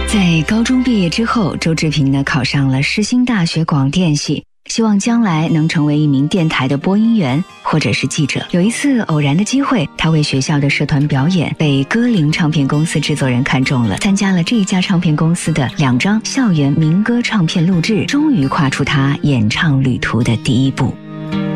在高中毕业之后，周志平呢考上了世新大学广电系，希望将来能成为一名电台的播音员或者是记者。有一次偶然的机会，他为学校的社团表演被歌林唱片公司制作人看中了，参加了这一家唱片公司的2张校园民歌唱片录制，终于跨出他演唱旅途的第一步。